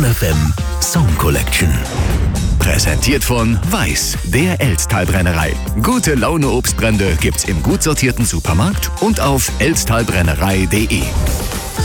FM Song Collection. Präsentiert von Weiß, der Elztal-Brennerei. Gute Laune Obstbrände gibt's im gut sortierten Supermarkt und auf elztalbrennerei.de.